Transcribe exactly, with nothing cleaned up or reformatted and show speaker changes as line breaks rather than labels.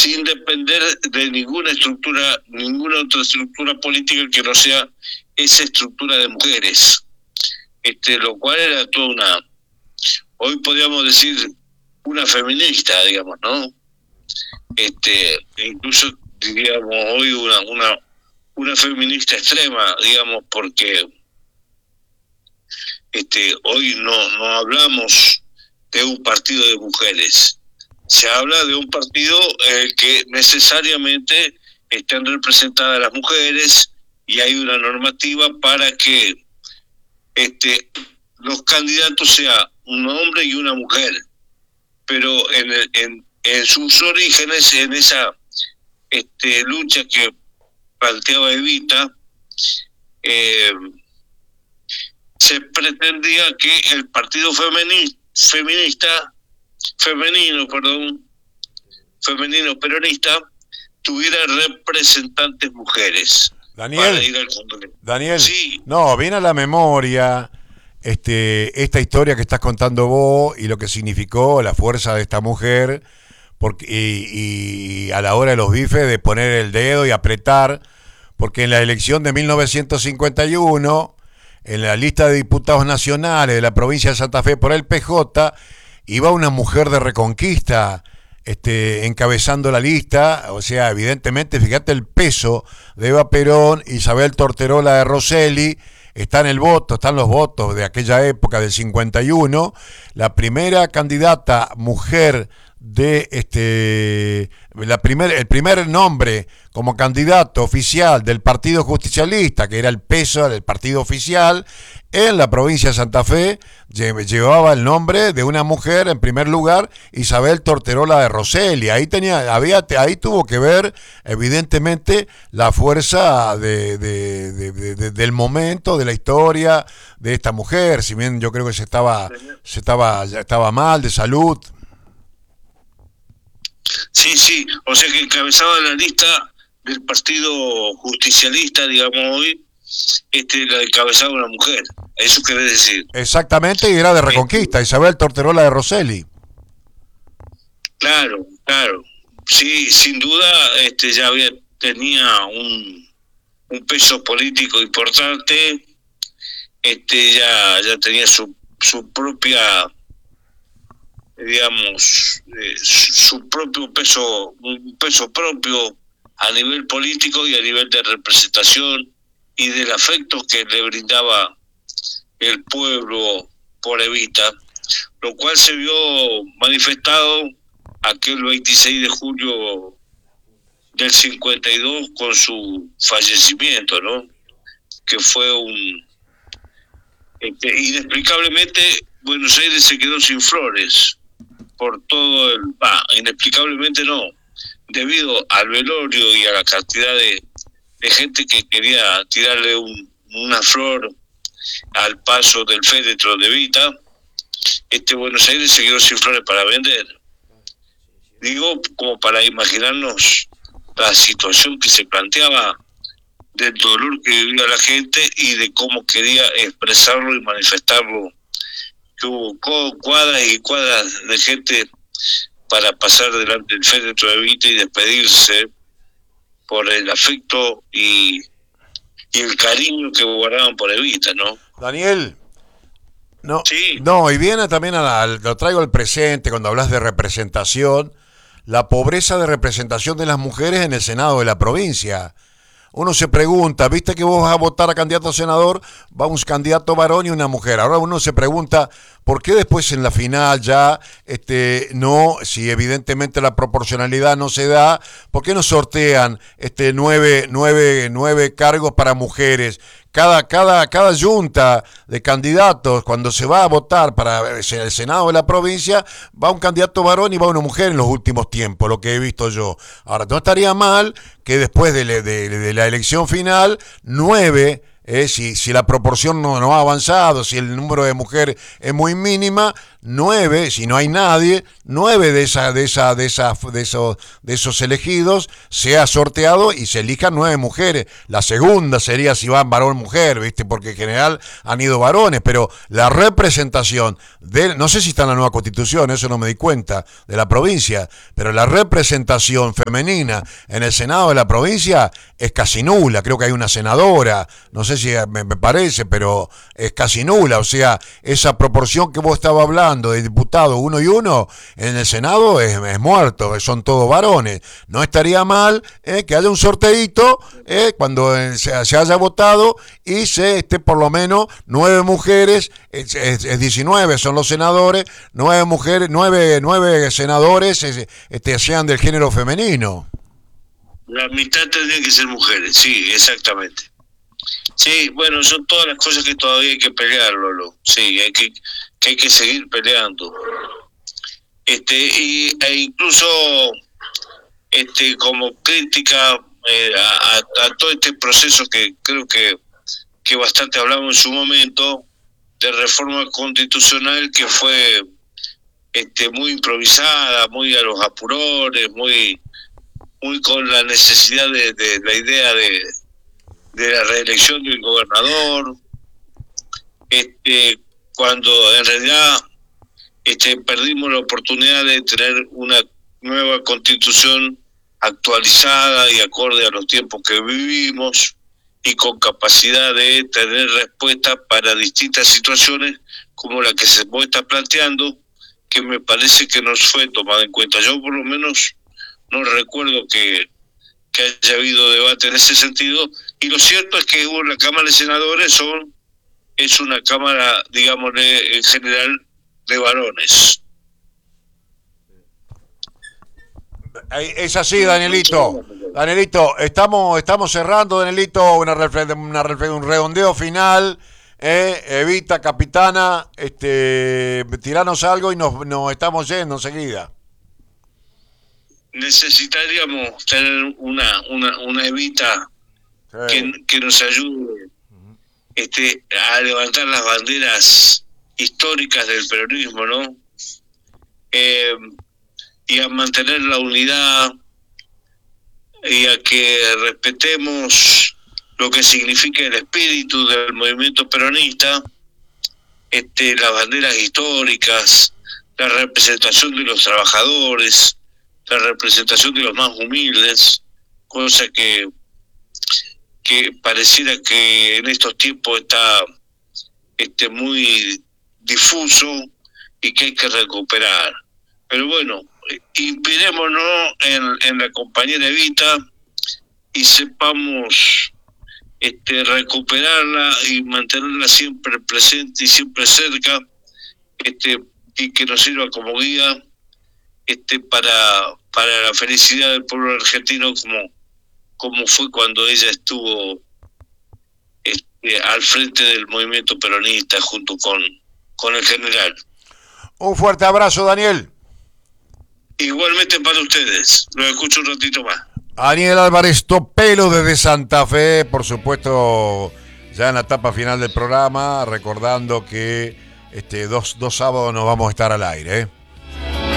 sin depender de ninguna estructura, ninguna otra estructura política que no sea esa estructura de mujeres, este, lo cual era toda una, hoy podríamos decir, una feminista, digamos, ¿no? Este, incluso diríamos hoy una, una, una feminista extrema, digamos, porque este, hoy no, no hablamos de un partido de mujeres. Se habla de un partido en el que necesariamente están representadas las mujeres y hay una normativa para que este, los candidatos sean un hombre y una mujer. Pero en, el, en, en sus orígenes, en esa este, lucha que planteaba Evita, eh, se pretendía que el partido femeni, feminista femenino, perdón, femenino peronista tuviera representantes mujeres.
Daniel,
para ir al Congreso.
Daniel,
sí.
no, viene a la memoria este, esta historia que estás contando vos y lo que significó la fuerza de esta mujer porque, y, y a la hora de los bifes de poner el dedo y apretar, porque en la elección de mil novecientos cincuenta y uno, en la lista de diputados nacionales de la provincia de Santa Fe por el P J, iba una mujer de Reconquista este, encabezando la lista. O sea, evidentemente, fíjate el peso de Eva Perón, Isabel Torterola de Rosselli, está en el voto, están los votos de aquella época del cincuenta y uno, la primera candidata mujer de este la primer, el primer nombre como candidato oficial del Partido Justicialista, que era el peso del partido oficial en la provincia de Santa Fe, llevaba el nombre de una mujer en primer lugar, Isabel Torterola de Rosselli. Ahí tenía, había, ahí tuvo que ver evidentemente la fuerza de, de, de, de, de, del momento, de la historia de esta mujer. Si bien yo creo que se estaba, se estaba, estaba mal de salud.
Sí, sí, o sea que encabezaba la lista del Partido Justicialista, digamos hoy, este la encabezaba una mujer, eso querés decir.
Exactamente, y era de Reconquista, eh, Isabel Torterola de Rosselli.
Claro, claro, sí, sin duda este ya había, tenía un, un peso político importante, este ya, ya tenía su, su propia... digamos, eh, su propio peso, un peso propio a nivel político y a nivel de representación y del afecto que le brindaba el pueblo por Evita, lo cual se vio manifestado aquel veintiséis de julio del cincuenta y dos con su fallecimiento, ¿no? Que fue un... Este, inexplicablemente Buenos Aires se quedó sin flores por todo el... Ah, inexplicablemente no, debido al velorio y a la cantidad de, de gente que quería tirarle un, una flor al paso del féretro de Evita, este Buenos Aires se quedó sin flores para vender. Digo, como para imaginarnos la situación que se planteaba, del dolor que vivía la gente y de cómo quería expresarlo y manifestarlo. Que hubo cuadras y cuadras de gente para pasar delante del féretro de Evita y despedirse por el afecto y, y el cariño que guardaban por Evita, ¿no?
Daniel, no,
sí.
no, y viene también, a la, lo traigo al presente, cuando hablas de representación, la pobreza de representación de las mujeres en el Senado de la provincia. Uno se pregunta, viste que vos vas a votar a candidato a senador, va un candidato varón y una mujer. Ahora uno se pregunta, ¿por qué después en la final ya este no, si evidentemente la proporcionalidad no se da, por qué no sortean este nueve, nueve, nueve cargos para mujeres? Cada, cada, cada junta de candidatos, cuando se va a votar para el Senado de la provincia, va un candidato varón y va una mujer en los últimos tiempos, lo que he visto yo. Ahora, no estaría mal que después de, de, de la elección final, nueve, eh, si, si la proporción no, no ha avanzado, si el número de mujeres es muy mínima, nueve, si no hay nadie, nueve de esa, de esa, de esa, de esos, de esos elegidos sea sorteado y se elijan nueve mujeres. La segunda sería si van varón mujer, ¿viste? Porque en general han ido varones, pero la representación de, no sé si está en la nueva constitución, eso no me di cuenta, de la provincia, pero la representación femenina en el Senado de la provincia es casi nula. Creo que hay una senadora, no sé si me, me parece, pero es casi nula. O sea, esa proporción que vos estabas hablando de diputados uno y uno en el Senado es, es muerto, son todos varones. No estaría mal eh, que haya un sorteito eh, cuando se, se haya votado y se esté por lo menos nueve mujeres, es, es, es diecinueve son los senadores, nueve mujeres, nueve, nueve senadores es, este, sean del género femenino.
La mitad tendría que ser mujeres, sí, exactamente. Sí, bueno, son todas las cosas que todavía hay que pelear, Lolo. Sí, hay que, que hay que seguir peleando. Este, y, e incluso este como crítica eh, a, a todo este proceso que creo que, que bastante hablamos en su momento, de reforma constitucional que fue este muy improvisada, muy a los apurones, muy muy con la necesidad de, de la idea de, de la reelección del gobernador, este cuando en realidad este perdimos la oportunidad de tener una nueva constitución actualizada y acorde a los tiempos que vivimos y con capacidad de tener respuesta para distintas situaciones como la que se está planteando, que me parece que no fue tomada en cuenta. Yo por lo menos no recuerdo que, que haya habido debate en ese sentido, y lo cierto es que la Cámara de Senadores son es una Cámara, digamos, en general de varones.
Es así, Danielito. Danielito, estamos estamos cerrando, Danielito, una, una un redondeo final. Eh, Evita, capitana, este, tiranos algo y nos, nos estamos yendo enseguida.
Necesitaríamos tener una una, una Evita sí. que, que nos ayude este, a levantar las banderas históricas del peronismo, ¿no? Eh, y a mantener la unidad y a que respetemos lo que significa el espíritu del movimiento peronista, este, las banderas históricas, la representación de los trabajadores, la representación de los más humildes, cosa que que pareciera que en estos tiempos está este muy difuso y que hay que recuperar. Pero bueno, inspirémonos en, en la compañera Evita y sepamos este recuperarla y mantenerla siempre presente y siempre cerca, este y que nos sirva como guía este para para la felicidad del pueblo argentino, como como fue cuando ella estuvo este, al frente del movimiento peronista junto con, con el general.
Un fuerte abrazo, Daniel.
Igualmente para ustedes. Los escucho un ratito más.
Daniel Álvarez Topelo desde Santa Fe, por supuesto, ya en la etapa final del programa, recordando que este dos, dos sábados nos vamos a estar al aire, ¿eh?